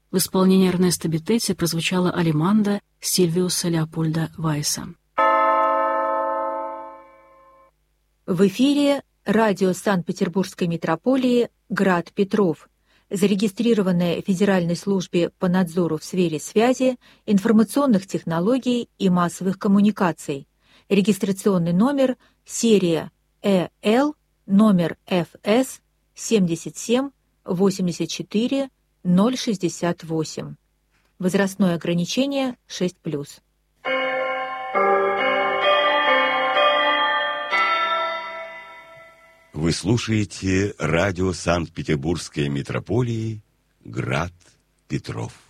В исполнении Эрнеста Битетти прозвучала «Алиманда» Сильвиуса Леопольда Вайса. В эфире радио Санкт-Петербургской митрополии «Град Петров», зарегистрированное в Федеральной службе по надзору в сфере связи, информационных технологий и массовых коммуникаций. Регистрационный номер серия ЭЛ, номер ФС 77 84 068. Возрастное ограничение 6+. Вы слушаете радио Санкт-Петербургской митрополии «Град Петров».